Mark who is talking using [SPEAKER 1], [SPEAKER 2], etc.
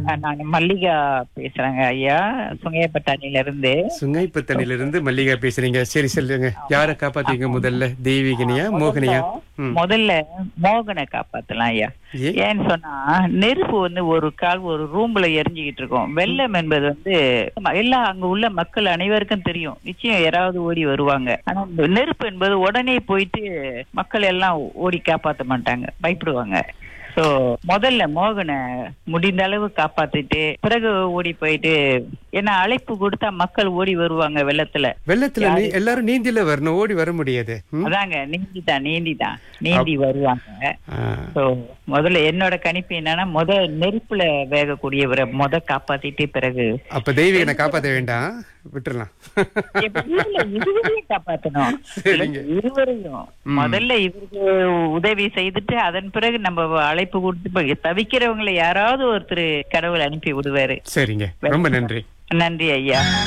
[SPEAKER 1] நான் மல்லிகா பேசுறேங்க ஐயா, சுங்கையப்பட்டாணில இருந்து.
[SPEAKER 2] சுங்கைப்பத்தனில இருந்து மல்லிகா பேசுறீங்க. சரி சொல்லுங்க, யார காப்பாத்தீங்க முதல்ல? தெய்வீகனியா மோகனியா?
[SPEAKER 1] முதல்ல மோகனை காப்பாத்தலாம் ஐயா.
[SPEAKER 2] ஏன்?
[SPEAKER 1] ஏன்னு சொன்னா, நெருப்பு ஒரு ஒரு ரூம்ல எரிஞ்சுக்கிட்டு இருக்கும். வெள்ளம் என்பது எல்லாம் அங்க உள்ள மக்கள் அனைவருக்கும் தெரியும். நிச்சயம் யாராவது ஓடி வருவாங்க. ஆனா நெருப்பு என்பது உடனே போயிட்டு மக்கள் எல்லாம் ஓடி காப்பாத்த மாட்டாங்க, பயப்படுவாங்க. சோ முதல்ல மோகனை முடிந்த அளவு காப்பாத்திட்டு பிறகு ஓடி போயிட்டு, ஏன்னா அழைப்பு கொடுத்தா மக்கள் ஓடி வருவாங்க. வெள்ளத்துல
[SPEAKER 2] எல்லாரும் நீந்தில வரணும், ஓடி வர முடியாது.
[SPEAKER 1] அதாங்க, நீந்தி வருவாங்க. சோ முதல்ல என்னோட கணிப்பு என்னன்னா, நெருப்புல வேகக்கூடியவரை காப்பாத்திட்டு பிறகு
[SPEAKER 2] அப்ப தெய்வீகனை காப்பாத்த வேண்டாம், விட்டுறலாம்.
[SPEAKER 1] இருவரையும் காப்பாத்தணும். இருவரையும் முதல்ல இவருக்கு உதவி செய்துட்டு அதன் பிறகு நம்ம அழைப்பு கொடுத்து தவிக்கிறவங்களை யாராவது ஒருத்தர் கடவுள் அனுப்பி விடுவாரு.
[SPEAKER 2] சரிங்க, ரொம்ப நன்றி.
[SPEAKER 1] நன்றி ஐயா.